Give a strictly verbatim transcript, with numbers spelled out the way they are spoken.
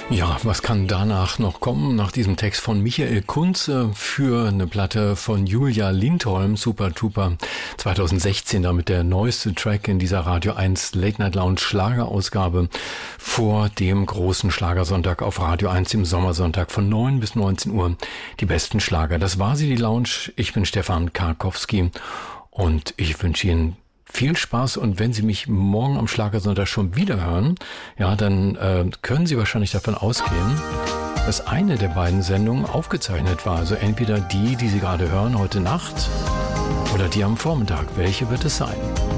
Ja, was kann danach noch kommen, nach diesem Text von Michael Kunze für eine Platte von Julia Lindholm, Super Tuper, zweitausendsechzehn, damit der neueste Track in dieser Radio eins Late Night Lounge Schlagerausgabe vor dem großen Schlagersonntag auf Radio eins im Sommersonntag von neun bis neunzehn Uhr. Die besten Schlager. Das war sie, die Lounge. Ich bin Stefan Karkowski und ich wünsche Ihnen viel Spaß, und wenn Sie mich morgen am Schlagersonntag schon wieder hören, ja, dann äh, können Sie wahrscheinlich davon ausgehen, dass eine der beiden Sendungen aufgezeichnet war. Also entweder die, die Sie gerade hören heute Nacht, oder die am Vormittag. Welche wird es sein?